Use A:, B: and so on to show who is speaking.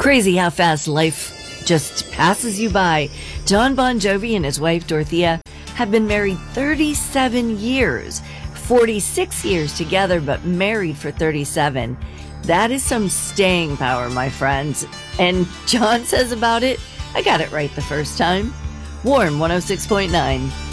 A: Crazy how fast life just passes you by. John Bon Jovi and his wife Dorothea have been married 37 years, 46 years together, but married for 37. That is some staying power, my friends. And John says about it, I got it right the first time. Warm 106.9.